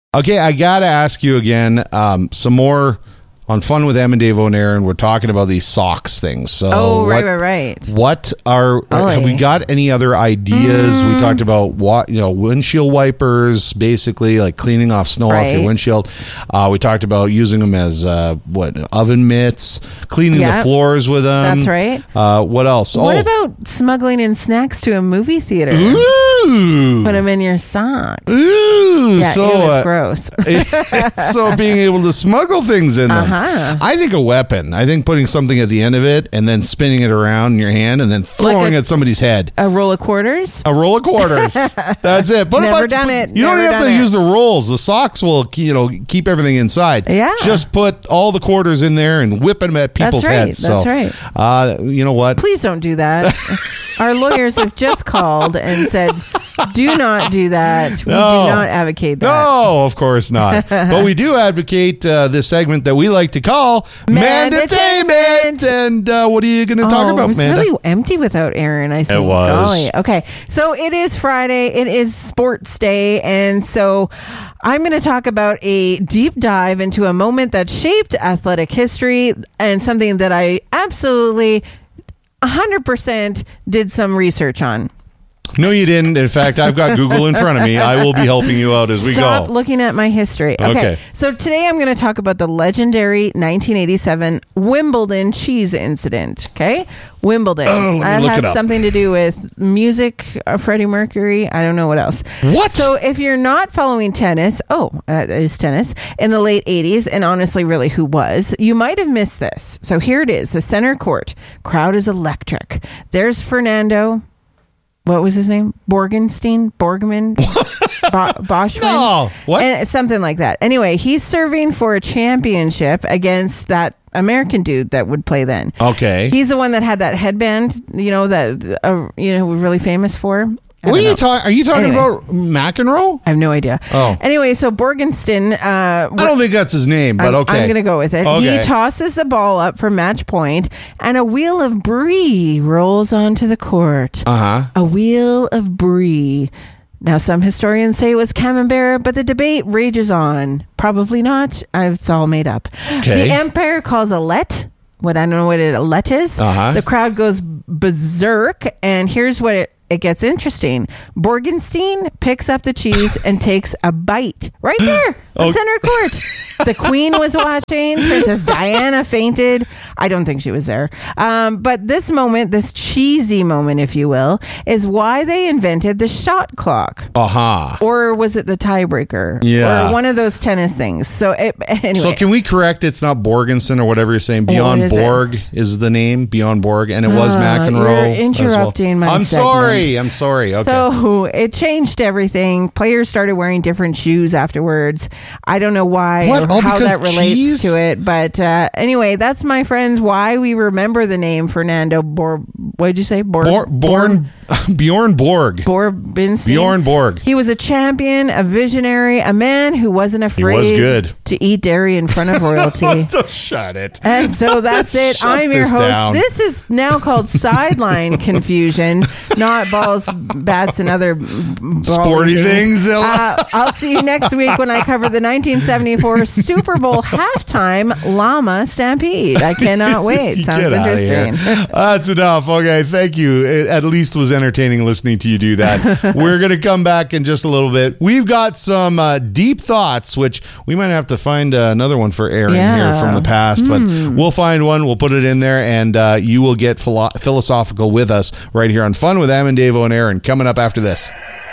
Okay, I got to ask you again, some more on Fun with Em and Dave and Aaron. We're talking about these socks things. So right. What have we got any other ideas? We talked about windshield wipers, basically like cleaning off snow off your windshield. We talked about using them as oven mitts, cleaning the floors with them. That's right. What else? What about smuggling in snacks to a movie theater? Ooh. Put them in your socks. Ooh. Yeah, so, it was gross. So being able to smuggle things in them. I think a weapon. I think putting something at the end of it and then spinning it around in your hand and then throwing at somebody's head. A roll of quarters? A roll of quarters. That's it. Never done it. You don't have to use the rolls. The socks will, keep everything inside. Yeah. Just put all the quarters in there and whip them at people's heads. That's right. You know what? Please don't do that. Our lawyers have just called and said, do not do that. We do not advocate that. No, of course not. But we do advocate this segment that we like to call Mandatainment. And what are you going to talk about, It was Amanda? really empty without Aaron, I think. It was. Golly. Okay, so it is Friday. It is sports day. And so I'm going to talk about a deep dive into a moment that shaped athletic history and something that I absolutely 100% did some research on. No, you didn't. In fact, I've got Google in front of me. I will be helping you out as we Stop go. looking at my history. Okay. So today I'm going to talk about the legendary 1987 Wimbledon cheese incident. Okay. Wimbledon. That has something to do with music, Freddie Mercury. I don't know what else. What? So if you're not following tennis, that is tennis, in the late 80s, and honestly, really, who was, you might have missed this. So here it is. The center court. Crowd is electric. There's Fernando. What was his name? Borgman? Boschman? No. What? And something like that. Anyway, he's serving for a championship against that American dude that would play then. Okay. He's the one that had that headband, that we're really famous for. What are you talking? Are you talking about McEnroe? I have no idea. Oh. Anyway, so Borgenston. I don't think that's his name, but okay. I'm going to go with it. Okay. He tosses the ball up for match point, and a wheel of brie rolls onto the court. A wheel of brie. Now, some historians say it was camembert, but the debate rages on. Probably not. It's all made up. Okay. The umpire calls a let. I don't know what a let is. The crowd goes berserk, and here's what it gets interesting. Borgenstein picks up the cheese and takes a bite right there on center court. The Queen was watching. Princess Diana fainted. I don't think she was there. But this moment, this cheesy moment, if you will, is why they invented the shot clock. Or was it the tiebreaker? Yeah. Or one of those tennis things. So anyway. So can we correct it's not Borgensen or whatever you're saying. Bjorn Borg is the name. Bjorn Borg. And it was McEnroe. You're interrupting my I'm segment. I'm sorry. Okay. So it changed everything. Players started wearing different shoes afterwards. I don't know why or how that relates to it. But anyway, that's, my friends, why we remember the name Fernando what did you say? Bjorn Borg. Borbinstein. Bjorn Borg. He was a champion, a visionary, a man who wasn't afraid to eat dairy in front of royalty. Shut it. And so that's it. I'm your host. Down. This is now called Sideline Confusion, not balls, bats, and other sporty things. I'll see you next week when I cover the 1974 Super Bowl halftime llama stampede. I cannot wait. Sounds interesting. That's enough. Okay, thank you. It at least was entertaining listening to you do that. We're going to come back in just a little bit. We've got some deep thoughts, which we might have to find another one for Aaron here from the past, but we'll find one. We'll put it in there, and you will get philosophical with us right here on Fun with Em and Dave and Aaron coming up after this.